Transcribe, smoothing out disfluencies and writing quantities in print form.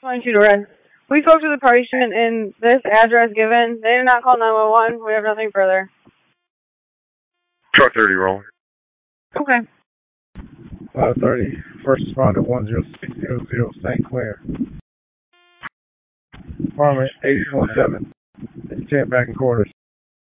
22 to red. We spoke to the patient in this address given. They did not call 911. We have nothing further. Truck 30 rolling. Okay. 530, first responder 10600 St. Clair. Apartment 817. 10 back in quarters.